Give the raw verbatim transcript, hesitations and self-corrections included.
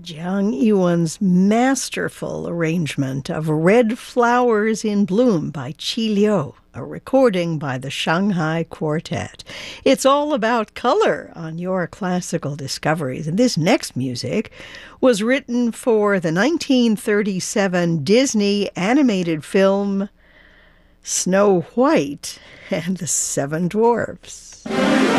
Jiang Yuan's masterful arrangement of Red Flowers in Bloom by Qi Liu, a recording by the Shanghai Quartet. It's all about color on your classical discoveries. And this next music was written for the nineteen thirty-seven Disney animated film Snow White and the Seven Dwarfs.